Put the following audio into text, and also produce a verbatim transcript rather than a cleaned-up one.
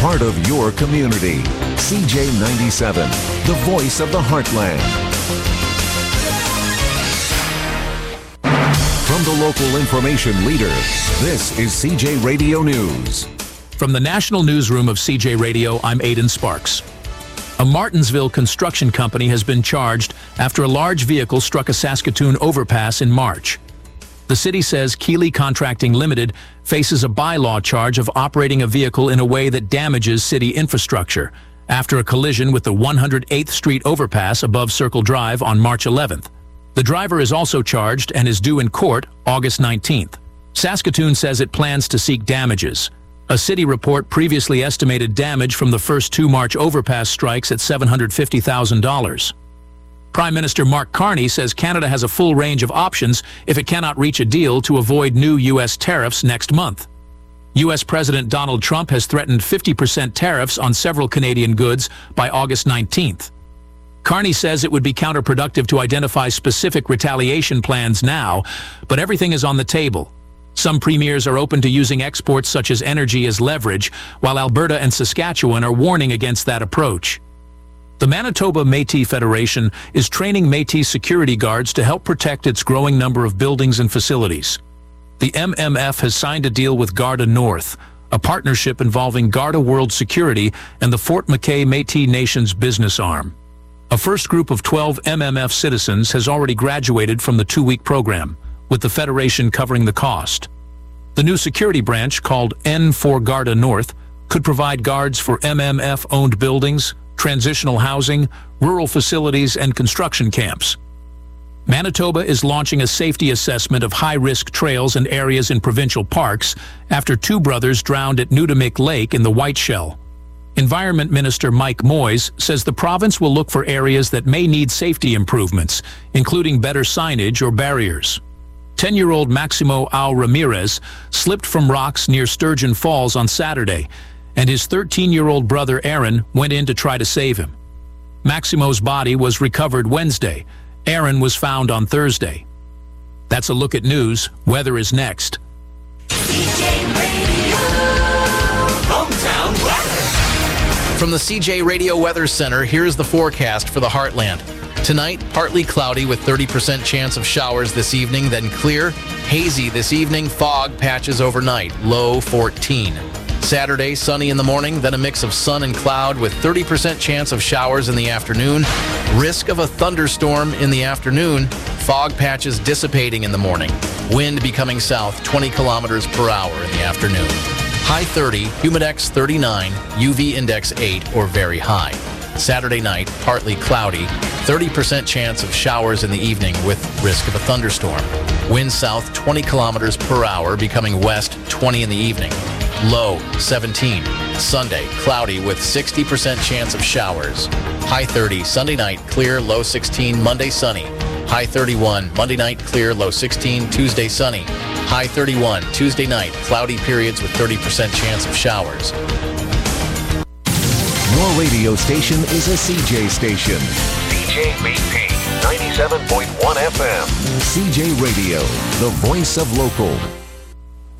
part of your community. C J ninety-seven, the voice of the heartland. From the local information leader, this is C J Radio News. From the National Newsroom of C J Radio, I'm Aidan Sparks. A Martinsville construction company has been charged after a large vehicle struck a Saskatoon overpass in March. The city says Keeley Contracting Limited faces a bylaw charge of operating a vehicle in a way that damages city infrastructure after a collision with the one hundred eighth Street overpass above Circle Drive on March eleventh. The driver is also charged and is due in court August nineteenth. Saskatoon says it plans to seek damages. A city report previously estimated damage from the first two March overpass strikes at seven hundred fifty thousand dollars. Prime Minister Mark Carney says Canada has a full range of options if it cannot reach a deal to avoid new U S tariffs next month. U S President Donald Trump has threatened fifty percent tariffs on several Canadian goods by August nineteenth. Carney says it would be counterproductive to identify specific retaliation plans now, but everything is on the table. Some premiers are open to using exports such as energy as leverage, while Alberta and Saskatchewan are warning against that approach. The Manitoba Métis Federation is training Métis security guards to help protect its growing number of buildings and facilities. The M M F has signed a deal with Garda North, a partnership involving Garda World Security and the Fort McKay Métis Nation's business arm. A first group of twelve M M F citizens has already graduated from the two-week program, with the Federation covering the cost. The new security branch, called N four Garda North, could provide guards for M M F-owned buildings, transitional housing, rural facilities, and construction camps. Manitoba is launching a safety assessment of high-risk trails and areas in provincial parks after two brothers drowned at Nudamik Lake in the Whiteshell. Environment Minister Mike Moyes says the province will look for areas that may need safety improvements, including better signage or barriers. ten-year-old Maximo Au Ramirez slipped from rocks near Sturgeon Falls on Saturday, and his thirteen-year-old brother Aaron went in to try to save him. Maximo's body was recovered Wednesday. Aaron was found on Thursday. That's a look at news. Weather is next. C J Radio Hometown Weather. From the C J Radio Weather Center, here's the forecast for the Heartland. Tonight, partly cloudy with thirty percent chance of showers this evening, then clear. Hazy this evening, fog patches overnight, low fourteen. Saturday, sunny in the morning, then a mix of sun and cloud with thirty percent chance of showers in the afternoon. Risk of a thunderstorm in the afternoon. Fog patches dissipating in the morning. Wind becoming south twenty kilometers per hour in the afternoon. High thirty, humidex thirty-nine, U V index eight or very high. Saturday night, partly cloudy, thirty percent chance of showers in the evening with risk of a thunderstorm. Wind south twenty kilometers per hour, becoming west twenty in the evening. Low seventeen. Sunday, cloudy with sixty percent chance of showers. High thirty, Sunday night, clear, low sixteen. Monday, sunny. High thirty-one, Monday night, clear, low sixteen. Tuesday, sunny. High thirty-one, Tuesday night, cloudy periods with thirty percent chance of showers. Your radio station is a C J station. C J B P ninety-seven point one F M. C J Radio, the voice of local.